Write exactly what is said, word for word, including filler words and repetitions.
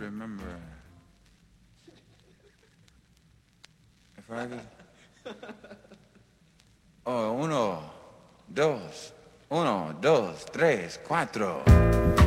remember. If I could. Oh, uno, dos, uno, dos, tres, cuatro.